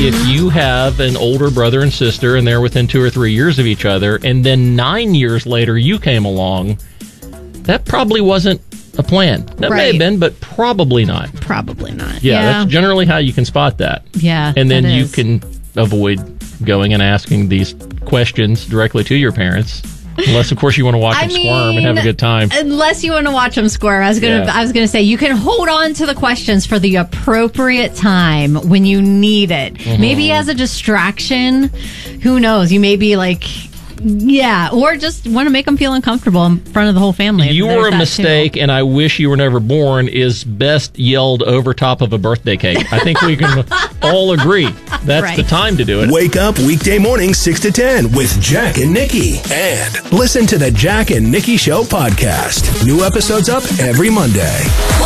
if you have an older brother and sister and they're within 2 or 3 years of each other, and then 9 years later you came along, that probably wasn't a plan. That may have been, but probably not. Probably not. Yeah, that's generally how you can spot that. Yeah, and then you can avoid going and asking these questions directly to your parents. Unless, of course, you want to watch them squirm and have a good time. Unless you want to watch them squirm. I was gonna say, you can hold on to the questions for the appropriate time when you need it. Mm-hmm. Maybe as a distraction. Who knows? You may be like... Yeah, or just want to make them feel uncomfortable in front of the whole family. You were a mistake, and I wish you were never born is best yelled over top of a birthday cake. I think we can all agree that's the time to do it. Wake up weekday morning 6 to 10 with Jack and Nikki. And listen to the Jack and Nikki Show podcast. New episodes up every Monday.